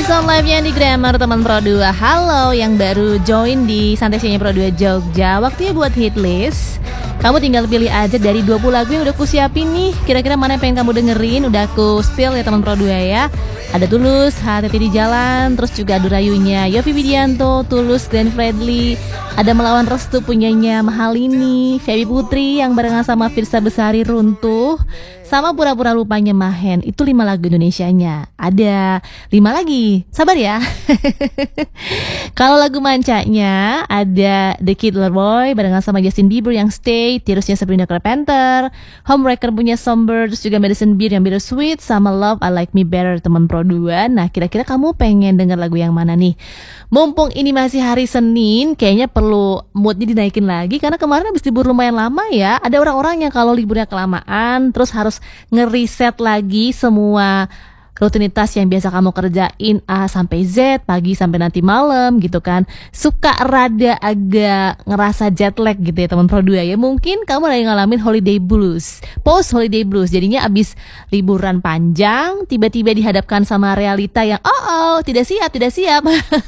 Sound live-nya di Grammar teman Pro 2. Halo yang baru join di Santai Siangnya Pro 2 Jogja. Waktunya buat hit list. Kamu tinggal pilih aja dari 20 lagu yang udah aku siapin nih. Kira-kira mana yang pengen kamu dengerin? Udah aku spill ya teman Pro 2 ya. Ada Tulus, Hati-Hati di Jalan, terus juga Adu Rayunya Yovie Widianto, Tulus, Glenn Fredly. Ada Melawan Restu punyanya Mahalini, Feby Putri yang barengan sama Firsa Besari Runtuh, sama Pura-Pura Lupanya Mahen. Itu 5 lagu Indonesianya. Ada 5 lagi, sabar ya. Kalau lagu mancanya ada The Kid Laroi barengan sama Justin Bieber yang Stay, Tearsnya Sabrina Carpenter, Homewrecker punya Somber, terus juga Madison Beer yang Bittersweet, sama Love I Like Me Better teman Pro 2. Nah kira-kira kamu pengen denger lagu yang mana nih? Mumpung ini masih hari Senin, kayaknya perlu moodnya dinaikin lagi karena kemarin habis libur lumayan lama ya. Ada orang-orang yang kalau liburnya kelamaan terus harus ngeriset lagi semua rutinitas yang biasa kamu kerjain A sampai Z, pagi sampai nanti malam gitu kan. Suka rada agak ngerasa jet lag gitu ya teman Pro 2 ya. Mungkin kamu lagi ngalamin holiday blues, post holiday blues. Jadinya abis liburan panjang tiba-tiba dihadapkan sama realita yang tidak siap.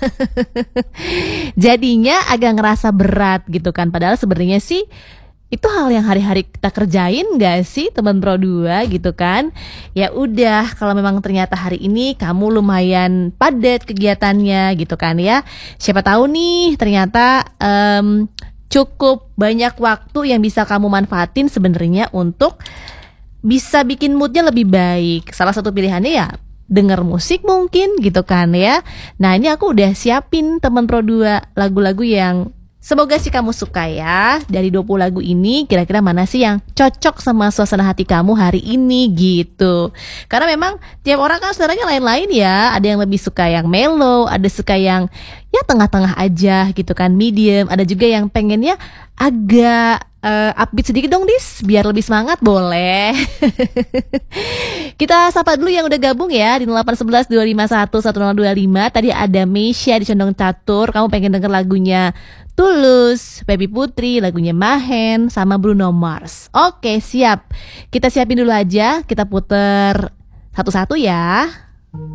Jadinya agak ngerasa berat gitu kan. Padahal sebenarnya sih itu hal yang hari-hari kita kerjain gak sih teman Pro 2 gitu kan. Ya udah, kalau memang ternyata hari ini kamu lumayan padat kegiatannya gitu kan ya. Siapa tahu nih ternyata cukup banyak waktu yang bisa kamu manfaatin sebenarnya untuk bisa bikin moodnya lebih baik. Salah satu pilihannya ya denger musik mungkin gitu kan ya. Nah ini aku udah siapin teman Pro 2 lagu-lagu yang semoga sih kamu suka ya. Dari 20 lagu ini kira-kira mana sih yang cocok sama suasana hati kamu hari ini gitu. Karena memang tiap orang kan sebenarnya lain-lain ya. Ada yang lebih suka yang mellow, ada suka yang ya tengah-tengah aja gitu kan, medium. Ada juga yang pengennya agak upbeat sedikit dong Dis, biar lebih semangat boleh. Kita sapa dulu yang udah gabung ya di 0811 251 1025. Tadi ada Meisha di Condong Catur. Kamu pengen denger lagunya Tulus, Feby Putri, lagunya Mahen, sama Bruno Mars. Oke siap, kita siapin dulu aja. Kita puter satu-satu ya.